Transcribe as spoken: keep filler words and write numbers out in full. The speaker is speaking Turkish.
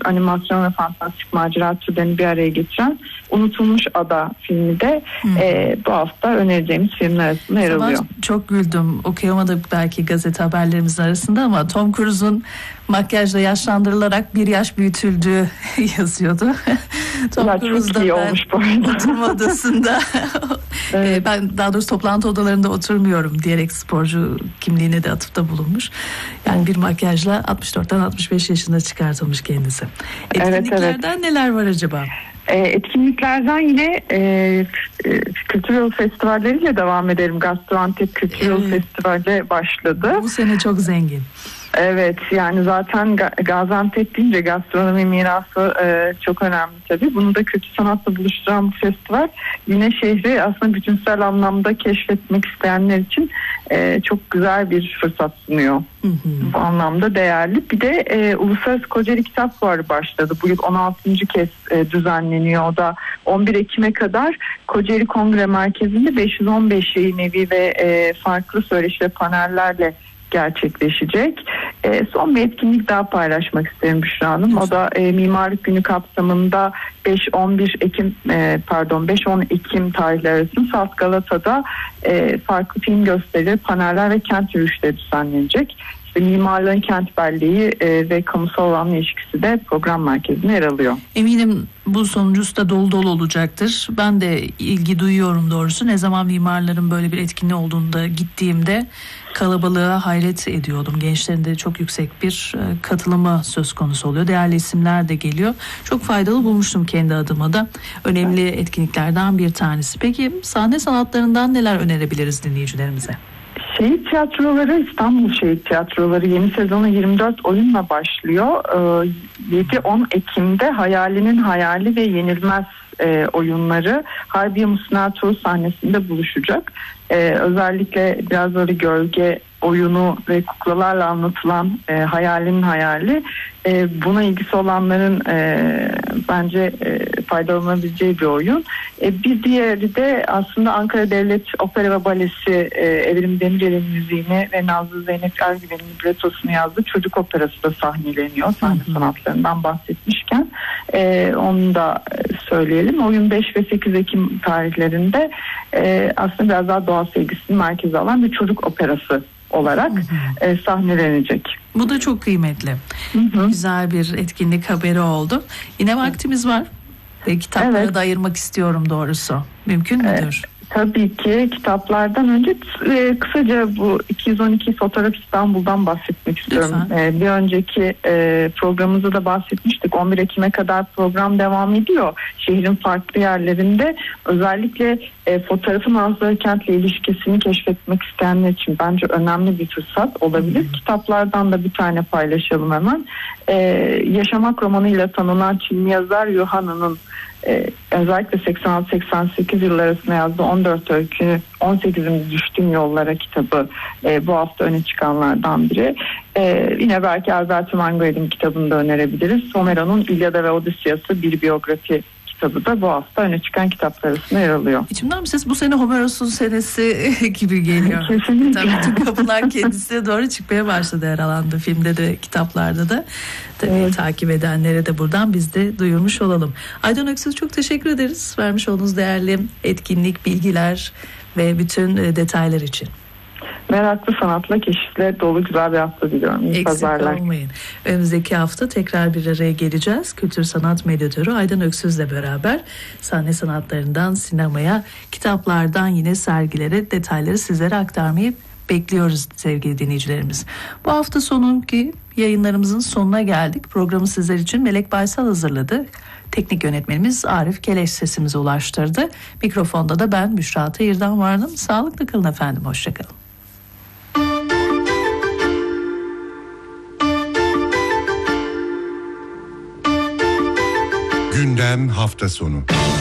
animasyon ve fantastik macera türlerini bir araya getiren Unutulmuş Ada filmi de hmm. e, bu hafta önereceğimiz filmler arasında yer alıyor. Çok güldüm. Okuyamadık belki gazete haberlerimizin arasında ama Tom Cruise'un makyajla yaşlandırılarak bir yaş büyütüldüğü yazıyordu. Tom ya Cruise çok iyi olmuş bu arada. Oturma odasında evet. ben daha doğrusu toplantı odalarında oturmuyorum diyerek sporcu kimliğine de atıfta bulunmuş. Yani bir makyajla altmış dörtten altmış beş yaşında çıkartılmış kendisi. Etkinliklerden evet, evet. neler var acaba? E, etkinliklerden yine e, e, kültürel festivalleriyle devam edelim. Gaziantep Kültürel evet. Festivali başladı. Bu sene çok zengin. Evet, yani zaten Gaziantep deyince gastronomi mirası e, çok önemli tabii. Bunu da kültür sanatla buluşturan bu festival yine şehri aslında bütünsel anlamda keşfetmek isteyenler için e, çok güzel bir fırsat sunuyor. Hı hı. Bu anlamda değerli. Bir de e, Uluslararası Kocaeli Kitap Fuarı başladı. Bu yıl on altıncı kez e, düzenleniyor. O da on bir Ekim'e kadar Kocaeli Kongre Merkezi'nde beş yüz on beş yayın evi ve e, farklı söyleşi ve panellerle gerçekleşecek. E, son bir etkinlik daha paylaşmak isterim Büşra Hanım. O da e, Mimarlık Günü kapsamında beş on bir Ekim e, pardon beş on Ekim tarihleri arasında Salt Galata'da e, farklı film gösterileri, paneller ve kent yürüyüşleri düzenlenecek. İşte mimarlığın kent belleği e, ve kamusal alanla ilişkisi de program merkezine yer alıyor. Eminim bu sonuncusu da dolu dolu olacaktır. Ben de ilgi duyuyorum doğrusu. Ne zaman mimarların böyle bir etkinliği olduğunda gittiğimde kalabalığa hayret ediyordum. Gençlerin de çok yüksek bir katılımı söz konusu oluyor. Değerli isimler de geliyor. Çok faydalı bulmuştum kendi adıma da. Önemli etkinliklerden bir tanesi. Peki sahne sanatlarından neler önerebiliriz dinleyicilerimize? Şehit tiyatroları, İstanbul Şehit Tiyatroları yeni sezonu yirmi dört oyunla başlıyor. yedi on Ekim'de Hayalinin Hayali ve Yenilmez e, oyunları Harbiye Musnatoğlu sahnesinde buluşacak. E, özellikle biraz böyle gölge oyunu ve kuklalarla anlatılan e, Hayalinin Hayali e, buna ilgisi olanların e, bence e, faydalanabileceği bir oyun. E, bir diğeri de aslında Ankara Devlet Opera ve Balesi e, Evrim Demirel'in müziğini ve Nazlı Zeynep Ergüven'in librettosunu yazdığı çocuk operası da sahneleniyor. Sahne sanatlarından bahsetmişken e, onu da söyleyelim. Oyun beş ve sekiz Ekim tarihlerinde e, aslında biraz daha doğa sevgisini merkeze alan bir çocuk operası olarak hı hı. E, sahnelenecek. Bu da çok kıymetli. Hı hı. Güzel bir etkinlik haberi oldu. Yine vaktimiz var. Ve kitaplara evet. da ayırmak istiyorum doğrusu. Mümkün müdür? E, tabii ki kitaplardan önce e, kısaca bu iki yüz on iki Fotoğraf İstanbul'dan bahsetmek istiyorum. E, bir önceki e, programımızda da bahsetmiştik. on bir Ekim'e kadar program devam ediyor. Şehrin farklı yerlerinde özellikle e, fotoğrafın Azları kentle ilişkisini keşfetmek isteyenler için bence önemli bir fırsat olabilir. Hmm. Kitaplardan da bir tane paylaşalım hemen. E, Yaşamak romanıyla tanınan Çinli yazar Yuhan'ın Ee, özellikle seksen altı seksen sekiz yıllar arasında yazdığı on dört öykü on sekizimiz Düştüm Yollara kitabı e, bu hafta öne çıkanlardan biri. E, yine belki Alberto Manguel'in kitabını da önerebiliriz. Homero'nun İlyada ve Odisyası bir biyografi kitabı da bu hafta öne çıkan kitaplar arasında yer alıyor. İçimden bir ses bu sene Homeros'un senesi gibi geliyor. Kesinlikle. Tabii tüm kapılar kendisine doğru çıkmaya başladı her alanda. Filmde de kitaplarda da. Tabii evet. Takip edenlere de buradan biz de duyurmuş olalım. Aydan Öksüz çok teşekkür ederiz. Vermiş olduğunuz değerli etkinlik, bilgiler ve bütün detaylar için. Meraklı sanatla, keşifle dolu güzel bir hafta diliyorum. İyi Eksik pazarlar. olmayın. Önümüzdeki hafta tekrar bir araya geleceğiz. Kültür sanat medyatörü Aydan Öksüz'le beraber sahne sanatlarından sinemaya, kitaplardan yine sergilere detayları sizlere aktarmayı bekliyoruz sevgili dinleyicilerimiz. Bu hafta sonunki yayınlarımızın sonuna geldik. Programı sizler için Melek Baysal hazırladı. Teknik yönetmenimiz Arif Keleş sesimize ulaştırdı. Mikrofonda da ben Büşra Tayır'dan vardım. Sağlıklı kalın efendim. Hoşçakalın. Gündem hafta sonu.